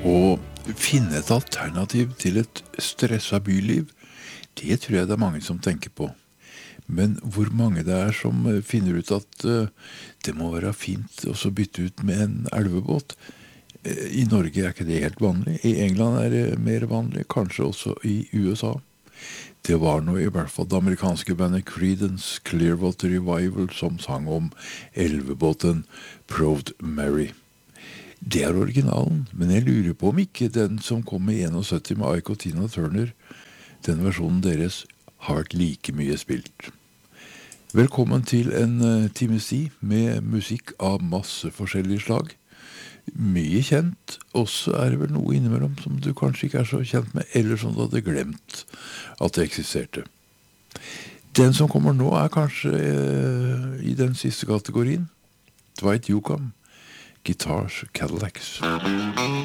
Å finne et alternativ til et stresset byliv, det tror jeg det er mange som tenker på. Men hvor mange det er som finner ut at det må være fint å så bytte ut med en elvebåt. I Norge er ikke det helt vanlig. I England er det mer vanlig, kanskje også i USA. Det var nå i hvert fall det amerikanske bandet Creedence Clearwater Revival som sang om elvebåten Proud Mary. Det er originalen, men jeg lurer på om ikke den som kom i 71 med Ike og Tina Turner, den versjonen deres har vært like mye spilt. Velkommen til en times tid med musikk av masse forskjellige slag. Mye kjent, også er det vel noe innimellom som du kanskje ikke er så kjent med, eller som du hadde glemt at det eksisterte. Den som kommer nå er kanskje i den siste kategorien, Dwight Yoakam, Guitars Cadillacs.